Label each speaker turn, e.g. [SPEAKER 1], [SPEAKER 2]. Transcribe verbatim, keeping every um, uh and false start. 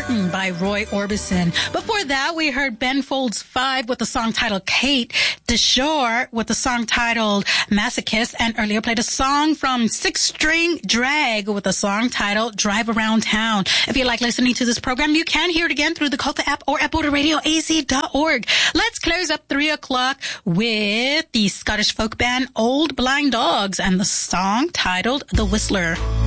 [SPEAKER 1] Martin by Roy Orbison. Before that, we heard Ben Folds Five with the song titled Kate, DeShore with the song titled Masochist, and earlier played a song from Six String Drag with the song titled Drive Around Town. If you like listening to this program, you can hear it again through the Culta app or at border radio a z dot org. Let's close up three o'clock with the Scottish folk band Old Blind Dogs and the song titled The Whistler.